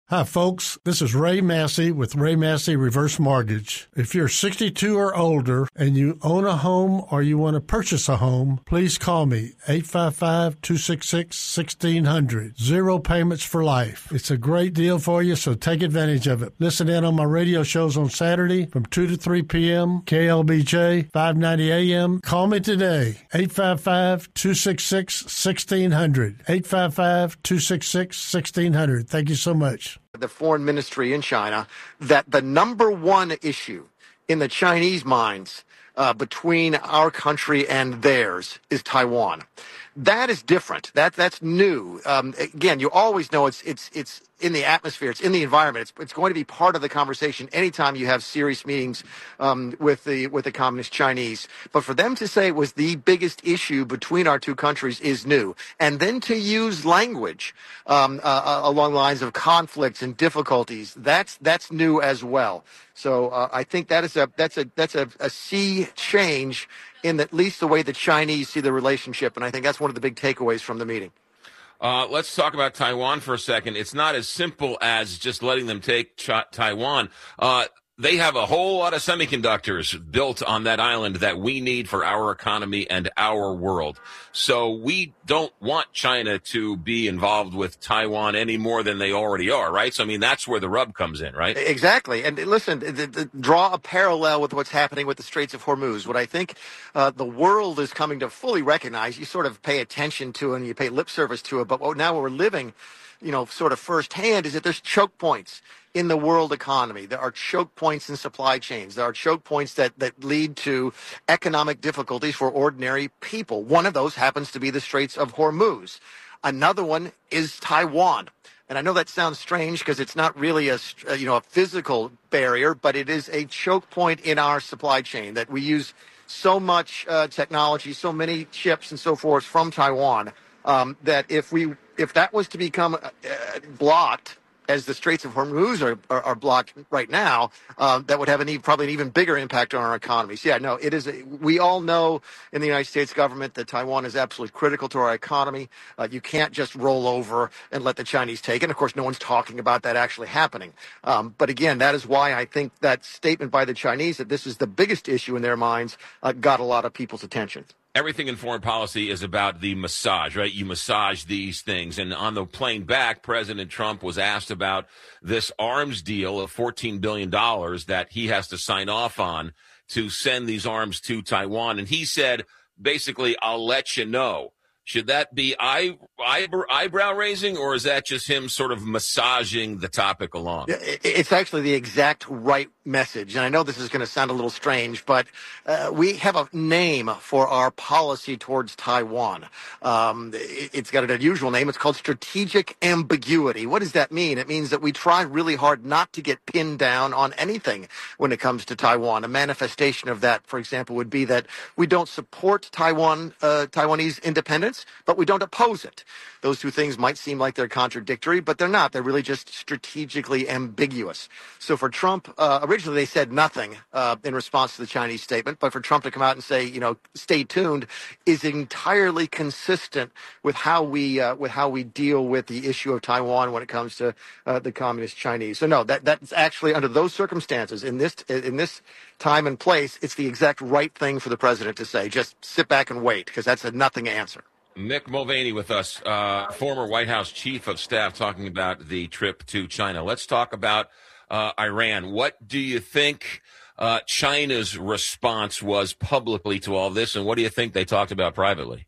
Hi, folks. This is Ray Massey with Ray Massey Reverse Mortgage. If you're 62 or older and you own a home or you want to purchase a home, please call me, 855-266-1600. Zero payments for life. It's a great deal for you, so take advantage of it. Listen in on my radio shows on Saturday from 2 to 3 p.m., KLBJ, 590 a.m. Call me today, 855-266-1600. 855-266-1600. Thank you so much. The foreign ministry in China, that the number one issue in the Chinese minds between our country and theirs is Taiwan. That is different. That's new. Again, you always know it's in the atmosphere. It's in the environment. It's going to be part of the conversation anytime you have serious meetings with the communist Chinese. But for them to say it was the biggest issue between our two countries is new, and then to use language along the lines of conflicts and difficulties, that's new as well. So I think that's a sea change in at least the way the Chinese see the relationship, and I think that's one of the big takeaways from the meeting. Let's talk about Taiwan for a second. It's not as simple as just letting them take Taiwan. They have a whole lot of semiconductors built on that island that we need for our economy and our world. So we don't want China to be involved with Taiwan any more than they already are, right? So, I mean, that's where the rub comes in, right? Exactly. And listen, draw a parallel with what's happening with the Straits of Hormuz. What I think the world is coming to fully recognize, you sort of pay attention to and you pay lip service to it, but now we're living, sort of firsthand, is that there's choke points in the world economy. There are choke points in supply chains. There are choke points that lead to economic difficulties for ordinary people. One of those happens to be the Straits of Hormuz. Another one is Taiwan. And I know that sounds strange because it's not really a physical barrier, but it is a choke point in our supply chain that we use so much technology, so many chips and so forth from Taiwan, that if that was to become blocked, as the Straits of Hormuz are blocked right now, that would have probably an even bigger impact on our economy. So, it is. We all know in the United States government that Taiwan is absolutely critical to our economy. You can't just roll over and let the Chinese take it. And of course, no one's talking about that actually happening. But again, that is why I think that statement by the Chinese that this is the biggest issue in their minds got a lot of people's attention. Everything in foreign policy is about the massage, right? You massage these things. And on the plane back, President Trump was asked about this arms deal of $14 billion that he has to sign off on to send these arms to Taiwan. And he said, basically, I'll let you know. Should that be eyebrow raising, or is that just him sort of massaging the topic along? It's actually the exact right message. And I know this is going to sound a little strange, but we have a name for our policy towards Taiwan. It's got an unusual name. It's called strategic ambiguity. What does that mean? It means that we try really hard not to get pinned down on anything when it comes to Taiwan. A manifestation of that, for example, would be that we don't support Taiwanese independence, but we don't oppose it. Those two things might seem like they're contradictory, but they're not. They're really just strategically ambiguous. So for Trump, originally they said nothing in response to the Chinese statement, but for Trump to come out and say, stay tuned, is entirely consistent with how we deal with the issue of Taiwan when it comes to the communist Chinese. So no, that's actually under those circumstances in this time and place, it's the exact right thing for the president to say. Just sit back and wait, because that's a nothing answer. Mick Mulvaney with us, former White House chief of staff, talking about the trip to China. Let's talk about Iran. What do you think China's response was publicly to all this, and what do you think they talked about privately?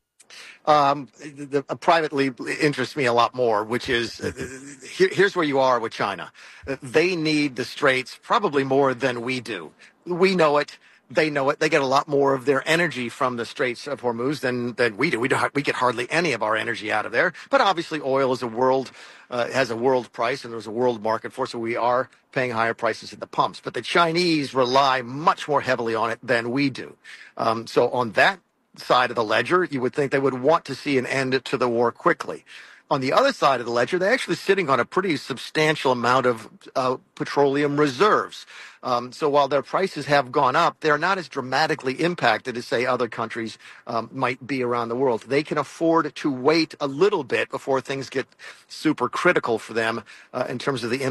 Privately interests me a lot more, which is here's where you are with China. They need the Straits probably more than we do. We know it. They know it. They get a lot more of their energy from the Straits of Hormuz than we do. We get hardly any of our energy out of there. But obviously, oil is has a world price, and there's a world market for it, so we are paying higher prices at the pumps. But the Chinese rely much more heavily on it than we do. So on that side of the ledger, you would think they would want to see an end to the war quickly. On the other side of the ledger, they're actually sitting on a pretty substantial amount of petroleum reserves. So while their prices have gone up, they're not as dramatically impacted as, say, other countries might be around the world. They can afford to wait a little bit before things get super critical for them in terms of the